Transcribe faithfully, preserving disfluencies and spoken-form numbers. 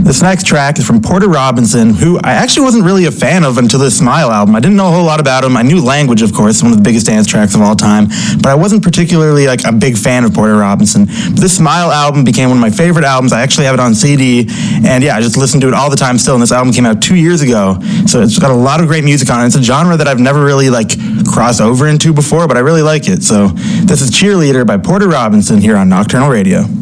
This next track is from Porter Robinson, who I actually wasn't really a fan of until this Smile album. I didn't know a whole lot about him. I knew Language, of course, one of the biggest dance tracks of all time, but I wasn't particularly like a big fan of Porter Robinson. But this Smile album became one of my favorite albums. I actually have it on C D, and yeah, I just listen to it all the time still, and this album came out two years ago, so it's got a lot of great music on it. It's a genre that I've never really like crossed over into before, but I really like it. So this is Cheerleader by Porter Robinson here on Nocturnal Radio.